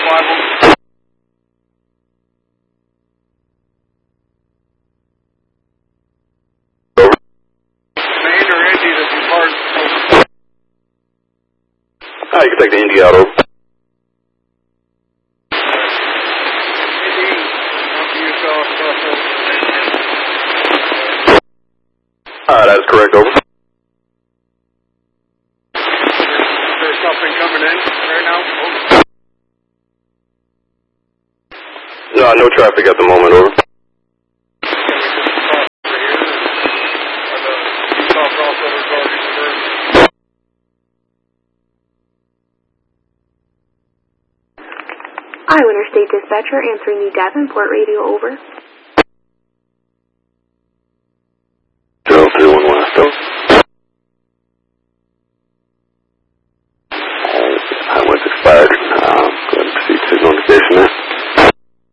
Commander Indy to depart. Hi, you can take the Indy out over. That is correct, over. There's something coming in right now? Over. No traffic at the moment, over. Iowa Interstate Dispatcher answering the Davenport radio, over. 031 West, over. Highway's expired.